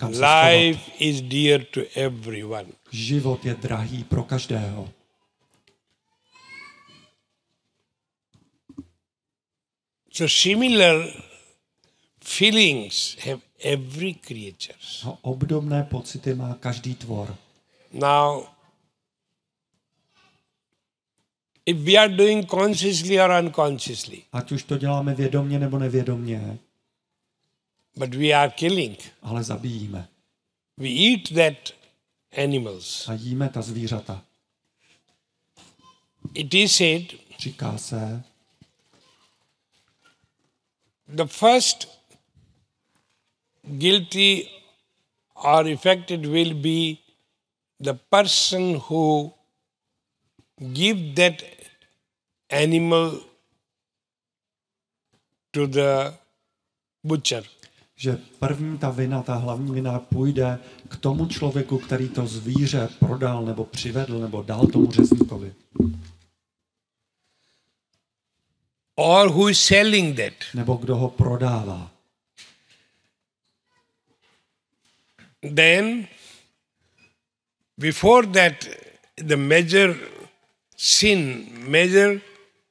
kam se schovat. Life is dear to everyone. Život je drahý pro každého. So similar feelings have every creature. A obdobné pocity má každý tvor. Now, if we are doing consciously or unconsciously, Ať už to děláme vědomně nebo nevědomně, but we are killing. ale zabíjíme. We eat that animals. A jíme ta zvířata. It is said, Říká se, the first guilty or affected will be the person who give that animal to the butcher. že první ta vina, ta hlavní vina půjde k tomu člověku, který to zvíře prodal nebo přivedl nebo dal tomu řezníkovi. Or who is selling that. Nebo kdo ho prodává. Then, before that, the major sin, major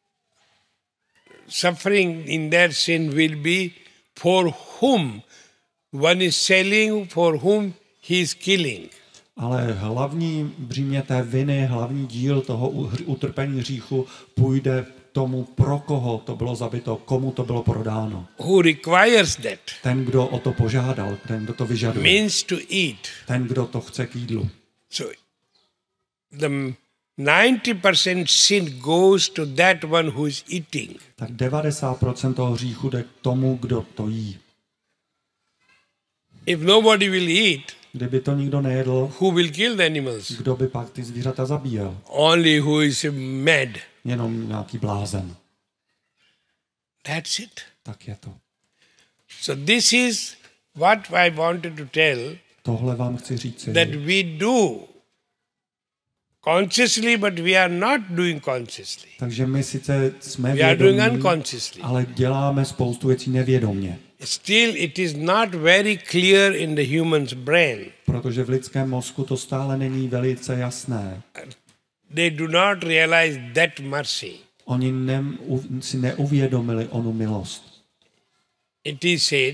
suffering in that sin will be for whom one is selling, for whom he is killing. Ale hlavní břímě té viny, hlavní díl toho utrpení hříchu půjde tomu, pro koho to bylo zabito, komu to bylo prodáno. Who requires that? Ten, kdo o to požádal, ten, kdo to vyžaduje. Means to eat. Ten, kdo to chce k jídlu. So, the 90% sin goes to that one who is eating. Tak 90% toho hříchu jde k tomu, kdo to jí. If nobody will eat, Kdyby to nikdo nejedl, who will kill the animals? kdo by pak ty zvířata zabíjel? Only who is mad. Jenom nějaký blázen. That's it. Tak je to. So this is what I wanted to tell, Tohle vám chci říci, that we do consciously, but we are not doing consciously. takže my sice jsme We are doing vědomí, unconsciously. ale děláme spoustu věcí nevědomně. Still, it is not very clear in the human's brain. Protože v lidském mozku to stále není velice jasné. They do not realize that mercy. Oni si neuvědomili onu milost. It is said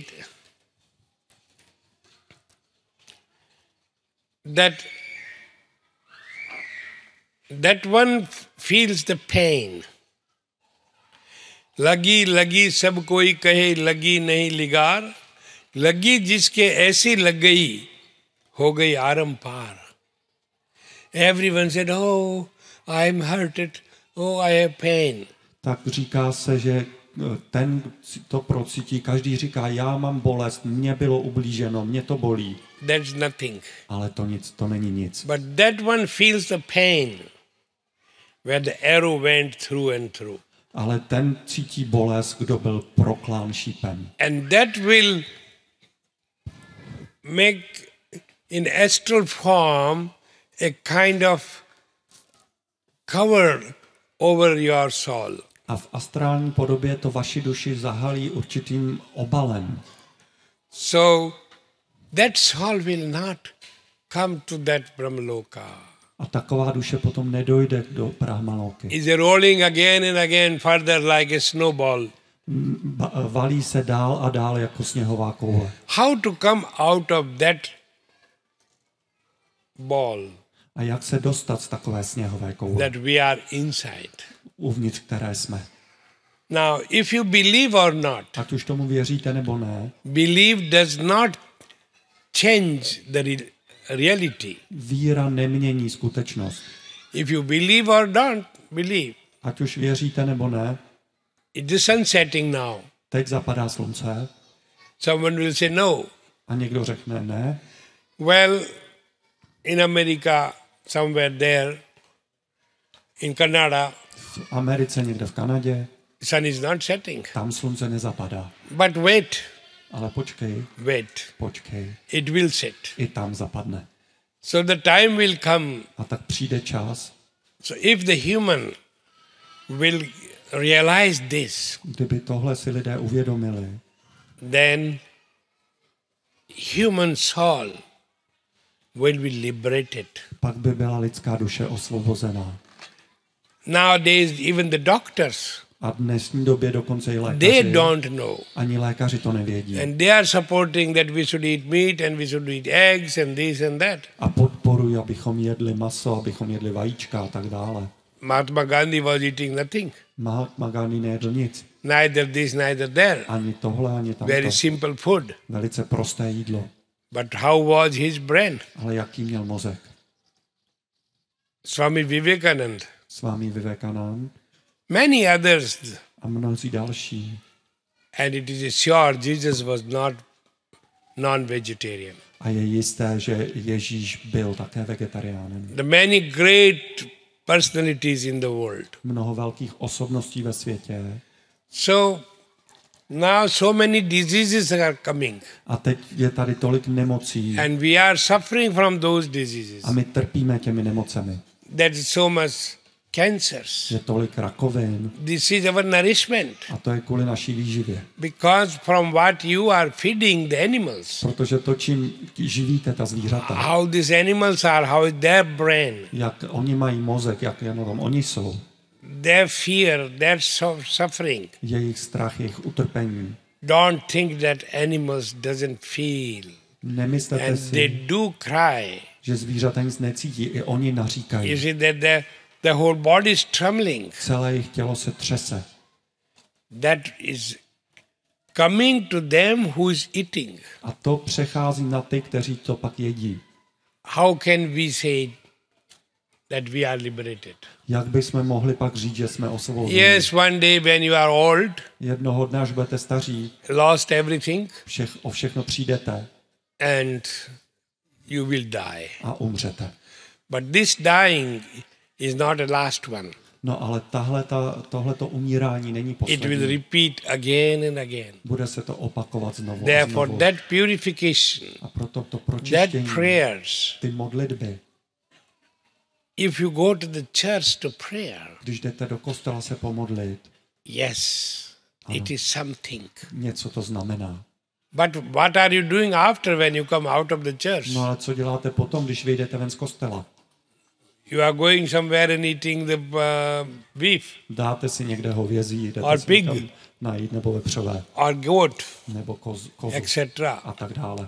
that one feels the pain. लगी लगी सब कोई कहे लगी नहीं लिगार, लगी जिसके ऐसी लग गई हो गई आरम पार. Everyone said, oh, I am hurted, oh, I have pain. Tak říká se, že ten to procítí, každý říká, já mám bolest, mně bylo ublíženo, mě to bolí. That's nothing. Ale to není nic. But that one feels the pain where the arrow went through and through. Ale ten cítí bolest, kdo byl proklán šípem. And that will make in astral form a kind of cover over your soul. A v astrální podobě to vaši duši zahalí určitým obalem. So that soul will not come to that Brahmaloka. A taková duše potom nedojde do Brahmaloky. Is rolling again and again further like a snowball. Valí se dál a dál jako sněhová koule. How to come out of that ball A jak se dostat z takové sněhové koule, that we are inside? uvnitř které jsme? Now, if you believe or not, Ať už tomu věříte nebo ne, belief does not change the reality. víra nemění skutečnost. If you believe or don't believe, Ať už věříte nebo ne, it is sun setting now. teď zapadá slunce Someone will say no. a někdo řekne ne. Well, in America, somewhere there, in Canada, V Americe, někde v Kanadě, sun is not setting. tam slunce nezapadá. But wait, Ale počkej, it will set. i tam zapadne. So the time will come. A tak přijde čas, So if the human will realize this, kdyby tohle si lidé uvědomili, then human soul will be liberated. Pak by byla lidská duše osvobozená. Nowadays, even the doctors, A v dnešní době dokonce i they lékaři, don't know. ani lékaři to nevědí. And they are supporting that we should eat meat and we should eat eggs and this and that. A podporují, abychom jedli maso, abychom jedli vajíčka a tak dále. Mahatma Gandhi was eating nothing. Mahatma Gandhi nejedl nic. Neither this, neither there. Ani tohle, ani tamto. Very simple food. Velice prosté jídlo. But how was his brain? Ale jaký měl mozek? Swami Vivekananda. Swami Vivekanand Many others. a mnozí další. And it is sure Jesus was not non-vegetarian. A je jisté, že Ježíš byl také vegetariánem. The many great personalities in the world. Mnoho velkých osobností ve světě. So now so many diseases are coming. A teď je tady tolik nemocí. And we are suffering from those diseases. A my trpíme těmi nemocemi. There is so much cancers. Je tolik rakovin. This is our nourishment. A to je kvůli naší výživě. Because from what you are feeding the animals, Protože to, čím živíte ta zvířata, how these animals are, how is their brain, jak oni mají mozek, jak jenom oni jsou, their fear, their suffering. jejich strach, jejich utrpení. Don't think that animals doesn't feel. Nemyslete And they si, do cry. že zvířata nic necítí, i oni You naříkají. see that the whole body is trembling. Celé jejich tělo se třese. That is coming to them who is eating. A to přechází na ty, kteří to pak jedí. How can we say that we are liberated? Jak bychom mohli pak říct, že jsme osvobozeni? Yes, one day when you are old, Jednoho dne, až budete staří, lost everything, o všechno přijdete and you will die. a umřete. But this dying is not the last one. No ale tohleto umírání není It will poslední. repeat again and again. Bude se to opakovat znovu a Therefore, znovu. that purification, A proto to that pročištění, prayers, ty modlitby, if you go to the church to prayer, když jdete do kostela se pomodlit, yes, it is something. něco to znamená. But what are you doing after when you come out of the church? No ale co děláte potom, když vyjdete ven z kostela? You are going somewhere and eating the beef Dáte si někde hovězí, jdete Or si pig. někam najít, nebo vepřové, or goat, nebo kozu etc. a tak dále.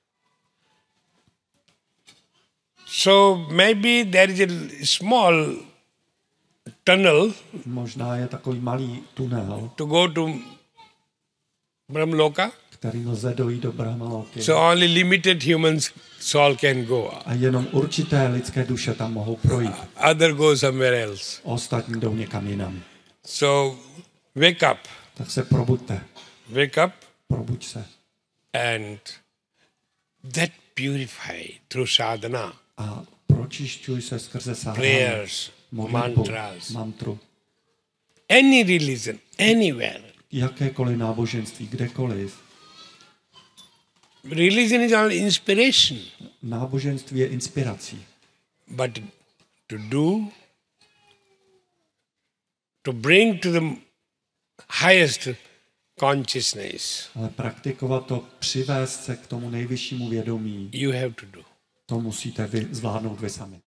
So maybe there is a small tunnel Možná je takový malý tunel, to go to Brahmaloka. který lze dojít do Brahmaloky. So only limited human soul can go. A jenom určité lidské duše tam mohou projít. Other go somewhere else. Ostatní jdou někam jinam. So wake up. Tak se probuďte. Wake up Probuď se. and that purify through sadhana, A pročišťuj se skrze sadhanu, prayers, modlitbu, mantras, mantru. any religion, anywhere. Jakékoliv náboženství, kdekoliv. Religion is only inspiration, Náboženství je inspirací. but to bring to the highest consciousness, Ale praktikovat to, přivést se k tomu nejvyššímu vědomí, you have to do. to musíte zvládnout vy sami.